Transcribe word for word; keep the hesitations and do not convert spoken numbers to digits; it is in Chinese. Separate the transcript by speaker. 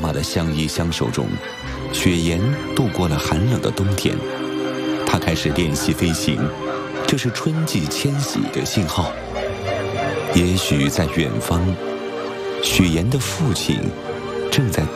Speaker 1: 妈的相依相守中，雪岩度过了寒冷的冬天。她开始练习飞行，这是春季迁徙的信号。也许在远方，雪岩的父亲正在